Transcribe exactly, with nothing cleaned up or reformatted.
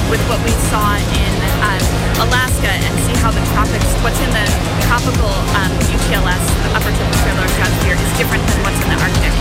with what we saw in um, Alaska and see how the tropics, what's in the tropical um, U T L S, the upper tropospheric stratosphere, is different than what's in the Arctic.